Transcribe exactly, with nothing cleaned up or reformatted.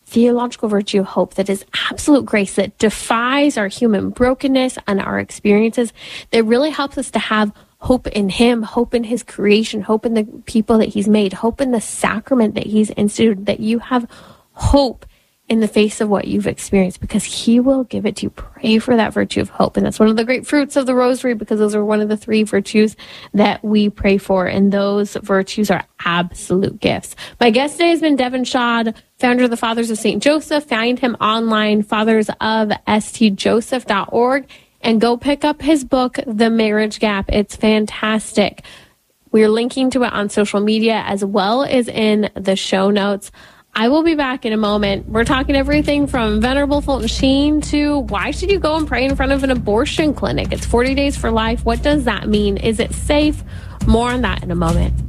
theological virtue of hope that is absolute grace, that defies our human brokenness and our experiences, that really helps us to have hope in him, hope in his creation, hope in the people that he's made, hope in the sacrament that he's instituted, that you have hope in the face of what you've experienced, because he will give it to you. Pray for that virtue of hope. And that's one of the great fruits of the rosary, because those are one of the three virtues that we pray for. And those virtues are absolute gifts. My guest today has been Devin Shad, founder of the Fathers of Saint Joseph. Find him online, fathers of s t joseph dot org. And go pick up his book, The Marriage Gap. It's fantastic. We're linking to it on social media as well as in the show notes. I will be back in a moment. We're talking everything from Venerable Fulton Sheen to why should you go and pray in front of an abortion clinic? It's forty days for life. What does that mean? Is it safe? More on that in a moment.